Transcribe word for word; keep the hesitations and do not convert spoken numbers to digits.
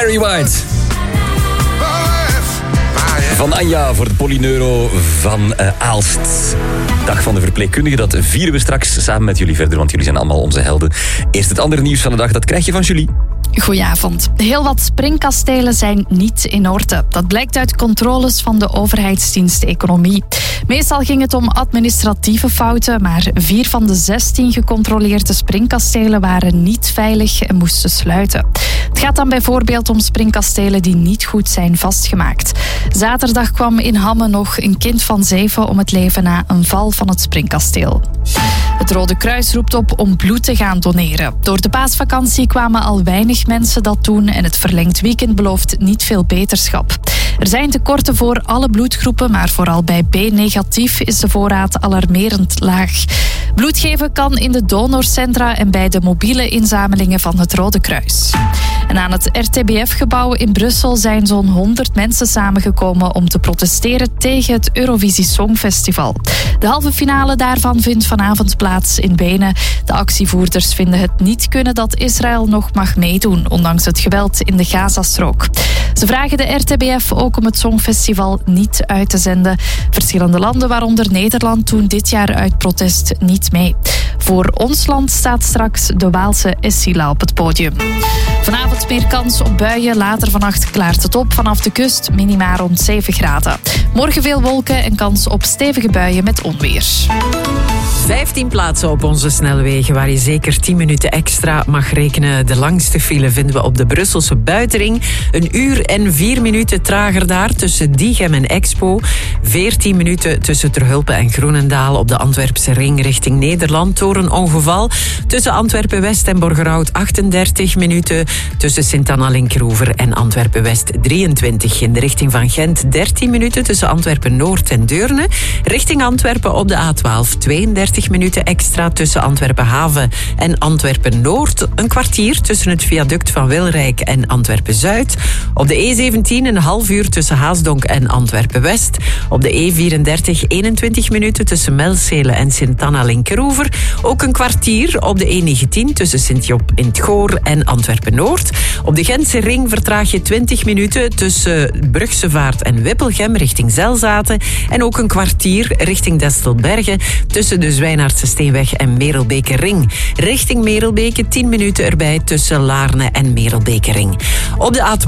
Barry White. Van Anja voor de Polyneuro van uh, Aalst. Dag van de verpleegkundige, dat vieren we straks samen met jullie verder, want jullie zijn allemaal onze helden. Eerst het andere nieuws van de dag, dat krijg je van Julie. Goedenavond. Heel wat springkastelen zijn niet in orde. Dat blijkt uit controles van de overheidsdienst Economie. Meestal ging het om administratieve fouten, maar vier van de zestien gecontroleerde springkastelen waren niet veilig en moesten sluiten. Het gaat dan bijvoorbeeld om springkastelen die niet goed zijn vastgemaakt. Zaterdag kwam in Hamme nog een kind van zeven om het leven na een val van het springkasteel. Het Rode Kruis roept op om bloed te gaan doneren. Door de paasvakantie kwamen al weinig mensen dat doen en het verlengd weekend belooft niet veel beterschap. Er zijn tekorten voor alle bloedgroepen, maar vooral bij B-negatief is de voorraad alarmerend laag. Bloed geven kan in de donorcentra en bij de mobiele inzamelingen van het Rode Kruis. En aan het R T B F-gebouw in Brussel zijn zo'n honderd mensen samengekomen om te protesteren tegen het Eurovisie Songfestival. De halve finale daarvan vindt vanavond plaats in Wenen. De actievoerders vinden het niet kunnen dat Israël nog mag meedoen, ondanks het geweld in de Gazastrook. Ze vragen de R T B F ook om het Songfestival niet uit te zenden. Verschillende landen, waaronder Nederland, doen dit jaar uit protest niet mee. Voor ons land staat straks de Waalse Essila op het podium. Vanavond meer kans op buien. Later vannacht klaart het op. Vanaf de kust minima rond zeven graden. Morgen veel wolken en kans op stevige buien met onweer. vijftien plaatsen op onze snelwegen waar je zeker tien minuten extra mag rekenen. De langste file vinden we op de Brusselse Buitenring. Een uur en vier minuten trager daar tussen Diegem en Expo. veertien minuten tussen Terhulpen en Groenendaal op de Antwerpse ring richting Nederland door een ongeval. Tussen Antwerpen-West en Borgerhout achtendertig minuten. Tussen Sint-Anna-Linkroever en Antwerpen-West drieëntwintig. In de richting van Gent dertien minuten tussen Antwerpen-Noord en Deurne. Richting Antwerpen op de A twaalf tweeëndertig minuten extra tussen Antwerpen-Haven en Antwerpen-Noord. Een kwartier tussen het viaduct van Wilrijk en Antwerpen-Zuid. Op de E zeventien een half uur tussen Haasdonk en Antwerpen-West. Op de E vierendertig eenentwintig minuten tussen Melcelen en Sint-Anna-Linkroever. Ook een kwartier op de E negentien tussen Sint-Job in het Goor en Antwerpen-Noord. Op de Gentse ring vertraag je twintig minuten tussen Brugsevaart en Wippelgem richting Zelzaten. En ook een kwartier richting Destelbergen tussen de Zwijnaardse Steenweg en Merelbeke-ring. Richting Merelbeke tien minuten erbij tussen Laarne en Merelbeke-ring. Op de A twaalf